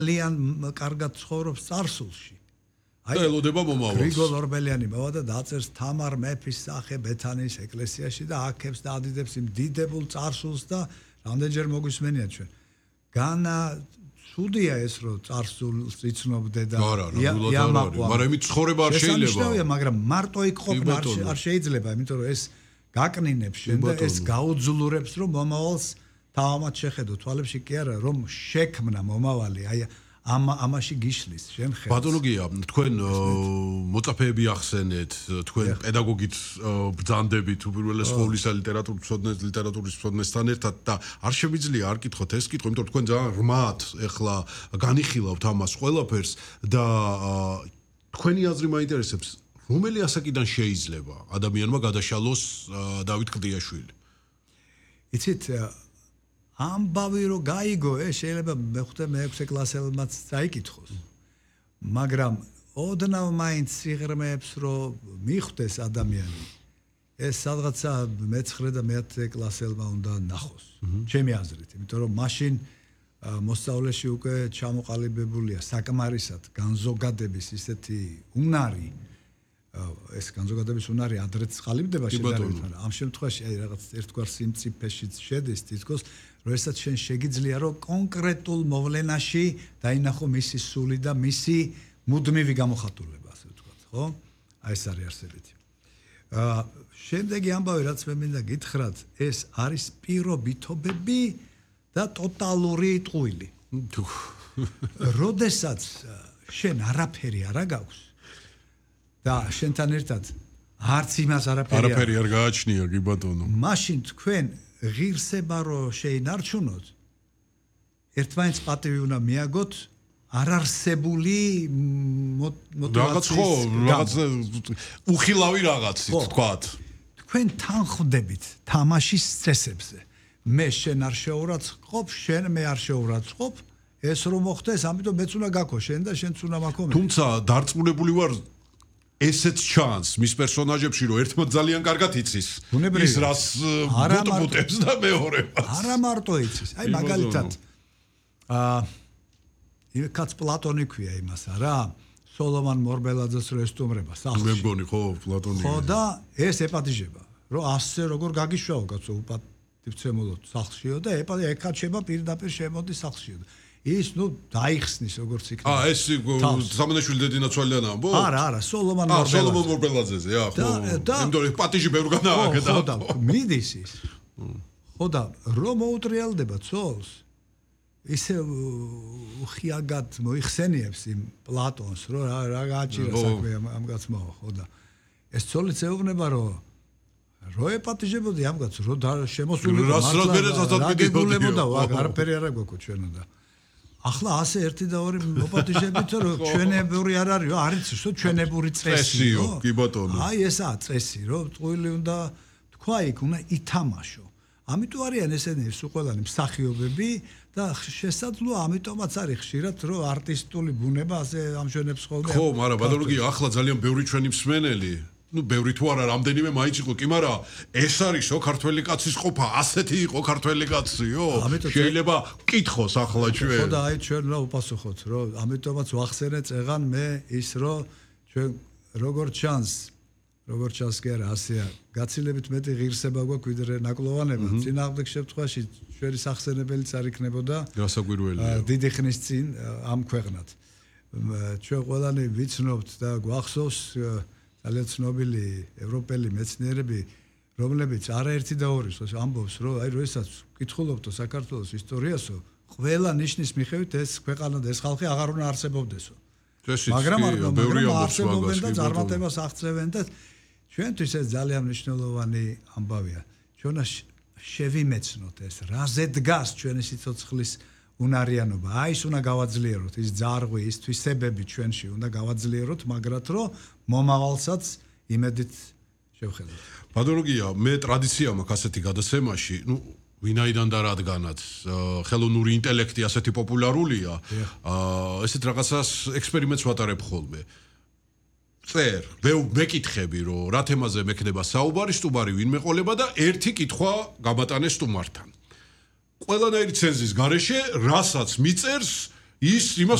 ძალიან კარგად ცხოვრობს წარსულში. და ელოდება მომავალს. გრიგოლ ორბელიანი მოვა და დაწერს თამარ მეფის სახე ბეთანიის ეკლესიაში და აქებს და ადიდებს იმ დიდებულ წარსულს და რამდენჯერ მოგვისმენია ჩვენ. განა ცუდია ეს რომ წარსულს იცნობდე და იამაყვა. მაგრამ იმით ცხოვრება არ შეიძლება. შესანიშნავია, მაგრამ მარტო იქ ყოფნა არ შეიძლება, იმიტომ რომ ეს გაკნინებს შენ და ეს გაუძლურებს რომ მომავალს თავად შეხედო თვალებში კი არა რომ შექმნა მომავალი აი ამაში გიშლის შენ ხელს. ბატონოგია, თქვენ მოწაფეები ახსენეთ, თქვენ პედაგოგით ბრძანდებით უპირველეს ყოვლისა ლიტერატურის მცოდნესთან ერთად და არ შემიძლია არ კითხოთ ეს კითხვა, იმიტომ რომ თქვენ ძალიან რმად ეხლა განიხილავთ ამას ყველაფერს და თქვენი აზრი მაინტერესებს, რომელი ასაკიდან შეიძლება ადამიანმა გადაშალოს დავით კლდიაშვილი? იცით ამბავი რო გაიგო, შეიძლება მე-6 კლასელებმაც წაიკითხოს. მაგრამ ოდნავ მაინც სიღრმეებს რო მიხვდეს ადამიანი, ეს სადღაცა მე-9 და მე-10 კლასელმა უნდა ნახოს. ჩემი აზრით, იმიტომ რომ მაშინ მოსწავლეში უკვე ჩამოყალიბებულია საკმარისად განზოგადების ისეთი უნარი, ეს განზოგადების უნარი ადრეც ყალიბდება შედარებით, მაგრამ ამ შემთხვევაში აი რაღაც ერთგვარ სიმწიფეშიც შედის თითქოს როდესაც შენ შეგიძლია რომ კონკრეტულ მოვლენაში დაინახო მისი სული და მისი მუდმივი გამოხატულება, ასე ვთქვათ, ხო? აი ეს არის არსებითი. შემდეგი ამბავი რაც მე მინდა გითხრათ, ეს არის პირობითობები და ტოტალური ტყუილი. როდესაც შენ არაფერი არ გაქვს და შენთან ერთად არც იმას არაფერი არ გააჩნია, კი ბატონო. მაშინ თქვენ ღირსება რო შეინარჩუნოთ, ერთმანეთს პატივი უნდა მიაგოთ არარსებული მოტივაციის რაღაც უხილავი რაღაცით, თქვათ. თქვენ თანხმდებით თამაშის წესებზე. მე შენ არ შეურაცხყოფ, შენ მე არ შეურაცხყოფ, ეს რომ მოხდეს, ამიტომ მეც უნდა გაქო შენ და შენც უნდა მაქო მე. თუმცა დარწმუნებული ვარ ესეც ჩანს მის პერსონაჟებში რომ ერთმა ძალიან კარგად იცის ის რას ბუტბუტებს და მეორებას. არა მარტო იცის. აი მაგალითად კაც პლატონი ქვია იმას არა? სოლომონ მორბელაძეს რო ესტუმრება სახლში. მე მგონი ხო პლატონი. ხო და ეს ეპატიჟება. რომ ასე როგორ გაგიშვაო კაცო უპატივცემულოდ სახლშიო და ეკაჩება პირდაპირ შემოდი სახლშიო. ის დაიხსნის როგორც იქნება. ეს სამონაშვილი დედინაცვალიდან ამბო? არა, სოლომონ მორბელაძეზე, ხო. იმიტომ რომ პატიჟი ბევრ განააკეთა. ხო და მიდის ის. ხო და რომ მოუტრიალდება ცოლს, ისე უხიაგად მოიხსენიებს იმ პლატონს, რომ რა გააჭირა საქმე ამ გაცმაო, ხო და ეს ცოლიც ეუბნება რომ რო ეპატიჟებოდი ამ გაცს, რო შემოსული გაგებულებოდა, არაფერი არ აგვაქვს ჩვენო და ახლა ასე ერთი და ორი მოპატიჟებით რომ ჩვენებური არ არისო, არ იცის რომ ჩვენებური წესიო, კი ბატონო. აი ესაა წესი, რომ ტყუილი უნდა თქვა იქ, უნდა ითამაშო. ამიტომ არიან ესენი სულ მსახიობები და შესაძლოა ამიტომაც არის ხშირად რომ არტისტული ბუნება ასე ამშვენებს ხოლმე. ხო, მაგრამ ბატონო კი ახლა ძალიან ბევრი ჩვენი მსმენელი ბევრი თუ არა რამდენიმე მაინც იყო კი, მაგრამ ეს არისო ქართველი კაცის ყოფა, ასეთი იყო ქართველი კაციო. შეიძლება ვკითხოს ახლა ჩვენ. ხო და აი ჩვენ რა უპასუხოთ, რომ ამიტომაც ვახსენე წეღან მე ის რომ ჩვენ როგორც ჩანს კი არა ასეა, გაცილებით მეტი ღირსება გვაქვს ვიდრე ნაკლოვანება. წინააღმდეგ შემთხვევაში ჩვენი სახსენებელიც არ იქნებოდა გასაგვირველია. დიდი ხნის წინ ამ ქვეყნად. ჩვენ ყველანი ვიცნობთ და გვახსოვს ძალიან ცნობილი ევროპელი მეცნიერები, რომლებიც არაერთი და ორი ამბობს, რომ აი როდესაც ვკითხულობთ საქართველოს ისტორიასო, ყველა ნიშნის მიხედვით ეს ქვეყანა და ეს ხალხი აღარ უნდა არსებობდესო. მაგრამ არსებობენ და წარმატებას აღწევენ და ჩვენთვის ეს ძალიან მნიშვნელოვანი ამბავია. ჩვენ შევიმეცნოთ ეს, რაზე დგას ჩვენი სიცოცხლის უნარიანობა. აი ეს უნდა გავაძლიეროთ, ის ძარღვი, ის თვისებები ჩვენში უნდა გავაძლიეროთ, მაგრად რომ მომავალსაც იმედით შევხედოთ. ბატონოგია, მე ტრადიცია მაქვს ასეთი გადაცემაში, ვინაიდან და რადგანაც ხელოვნური ინტელექტი ასეთი პოპულარულია, ესეთ რაღაცას ექსპერიმენტს ვატარებ ხოლმე. წერ, მეკითხები, რომ რა თემაზე მექნება საუბარი, სტუმარი ვინ მეყოლება და ერთი კითხვა გამატანე სტუმართან. ყველანაირი ცენზის გარეშე, რასაც მიწერს, ის იმას